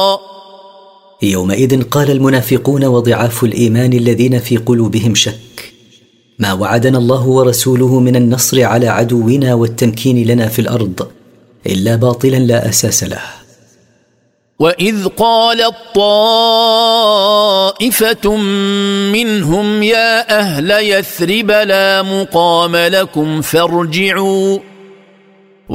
يومئذ قال المنافقون وضعاف الإيمان الذين في قلوبهم شك: ما وعدنا الله ورسوله من النصر على عدونا والتمكين لنا في الأرض إلا باطلا لا أساس له. وإذ قالت طائفة منهم يا أهل يثرب لا مقام لكم فارجعوا